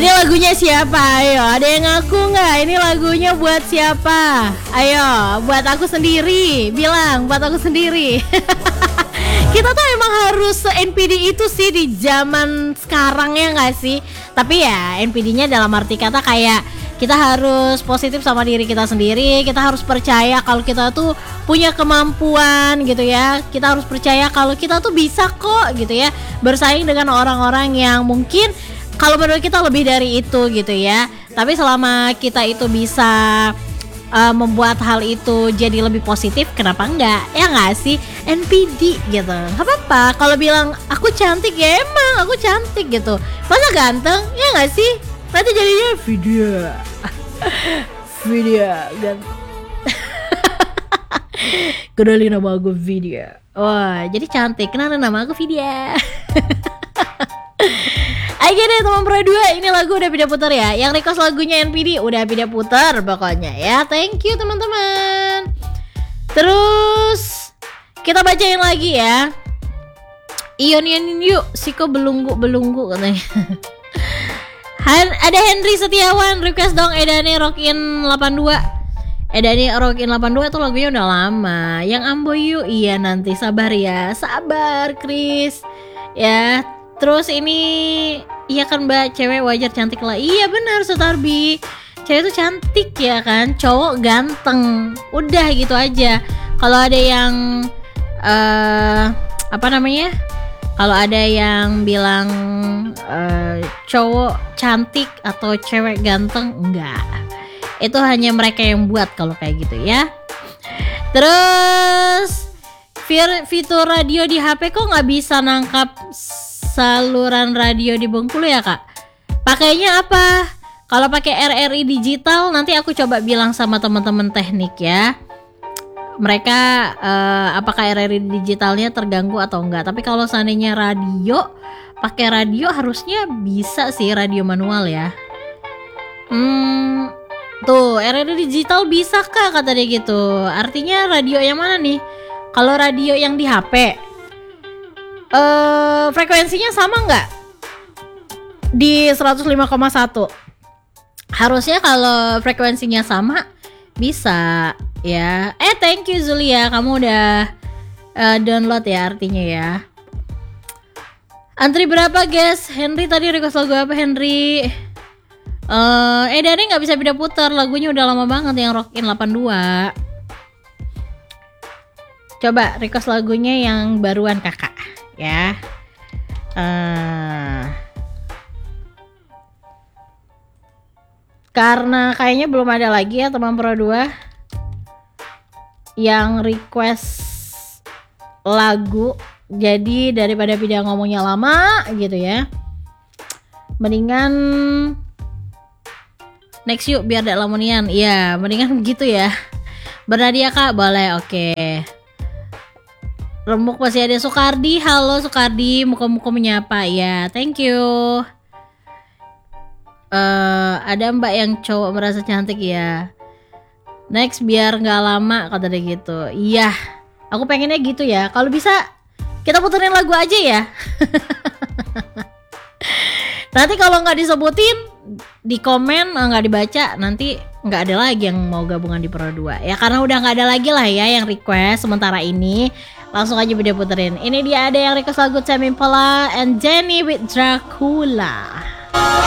Ini lagunya siapa? Ayo, ada yang ngaku nggak? Ini lagunya buat siapa? Ayo, buat aku sendiri. Bilang, buat aku sendiri. Kita tuh emang harus NPD itu sih di zaman sekarang ya nggak sih? Tapi ya NPD-nya dalam arti kata kayak kita harus positif sama diri kita sendiri. Kita harus percaya kalau kita tuh punya kemampuan gitu ya. Kita harus percaya kalau kita tuh bisa kok gitu ya, bersaing dengan orang-orang yang mungkin kalau menurut kita lebih dari itu gitu ya. Tapi selama kita itu bisa membuat hal itu jadi lebih positif, kenapa enggak? Ya nggak sih? NPD gitu. Gak apa-apa kalau bilang aku cantik, ya emang aku cantik gitu. Masa ganteng? Ya nggak sih? Nanti jadinya video ganteng. Kenalin nama aku Vidya. Wah, jadi cantik. Kenalin nama aku Vidya. Oke deh teman Pro 2, ini lagu udah pindah putar ya. Yang request lagunya NPD udah pindah putar pokoknya ya. Thank you teman-teman. Terus kita bacain lagi ya. Ion yuk, Siko belunggu katanya. Ada Henry Setiawan request dong Edane Rockin 82. Edane Rockin 82 tuh lagunya udah lama. Yang Ambo yuk, iya nanti sabar ya. Sabar Chris. Ya, terus ini iya kan Mbak, cewek wajar cantik lah. Iya benar Sutarbi. Cewek tuh cantik ya kan, cowok ganteng. Udah gitu aja. Kalau ada yang apa namanya? Kalau ada yang bilang cowok cantik atau cewek ganteng, enggak. Itu hanya mereka yang buat kalau kayak gitu ya. Terus fitur radio di HP kok nggak bisa nangkap saluran radio di Bengkulu ya kak? Pakainya apa? Kalau pakai RRI digital nanti aku coba bilang sama teman-teman teknik ya. Mereka apakah RRI digitalnya terganggu atau enggak? Tapi kalau seandainya radio, pakai radio harusnya bisa sih, radio manual ya. Tuh RRI digital bisa kak kata dia gitu. Artinya radio yang mana nih? Kalau radio yang di HP frekuensinya sama nggak? Di 105,1. Harusnya kalau frekuensinya sama bisa ya. Thank you Zulia, kamu udah download ya artinya ya. Antri berapa guys? Henry tadi request lagu apa Henry? Dani nggak bisa pindah putar, lagunya udah lama banget yang Rockin 82. Coba request lagunya yang baruan kakak ya. Karena kayaknya belum ada lagi ya teman Pro 2 yang request lagu, jadi daripada video ngomongnya lama gitu ya, mendingan next yuk biar ada lamunian. Iya mendingan begitu ya. Bernadia kak boleh, oke. Remuk masih ada Sukardi. Halo Sukardi, muka-muka menyapa ya. Thank you. Ada mbak yang cowok merasa cantik ya. Next biar nggak lama kata dia gitu. Iya, aku pengennya gitu ya. Kalau bisa kita puterin lagu aja ya. Nanti kalau nggak disebutin di komen, nggak dibaca, nanti nggak ada lagi yang mau gabungan di Pro 2 ya. Karena udah nggak ada lagi lah ya yang request sementara ini. Langsung aja video puterin. Ini dia ada yang request lagu Tame Impala and Jenny with Dracula.